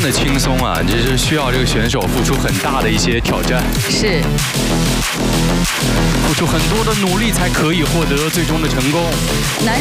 的轻松啊，就是需要这个选手付出很大的一些挑战， 是付出很多的努力才可以获得最终的成功。 男